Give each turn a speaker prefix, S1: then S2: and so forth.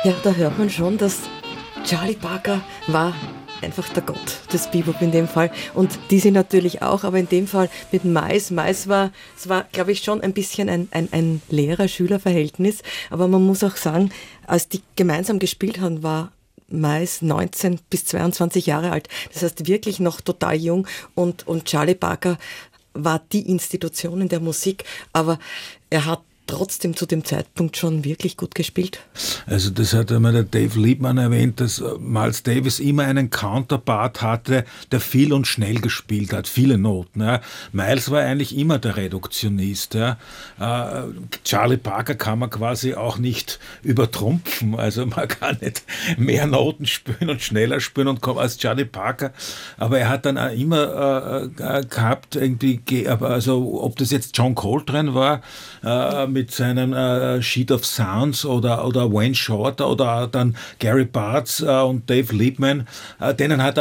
S1: Ja, da hört man schon, dass Charlie Parker war einfach der Gott des Bebop in dem Fall. Und Dizzy natürlich auch, aber in dem Fall mit Miles. Miles war, es war, glaube ich, schon ein bisschen ein Lehrer-Schüler-Verhältnis. Aber man muss auch sagen, als die gemeinsam gespielt haben, war Miles 19 bis 22 Jahre alt. Das heißt wirklich noch total jung. Und Charlie Parker war die Institution in der Musik. Aber er hat trotzdem zu dem Zeitpunkt schon wirklich gut gespielt.
S2: Also das hat einmal der Dave Liebman erwähnt, dass Miles Davis immer einen Counterpart hatte, der viel und schnell gespielt hat, viele Noten. Ja. Miles war eigentlich immer der Reduktionist. Ja. Charlie Parker kann man quasi auch nicht übertrumpfen, also man kann nicht mehr Noten spielen und schneller spielen und kommen als Charlie Parker, aber er hat dann auch immer gehabt, irgendwie, also ob das jetzt John Coltrane war, mit seinem Sheet of Sounds oder Wayne Shorter oder dann Gary Bartz und Dave Liebman, denen hat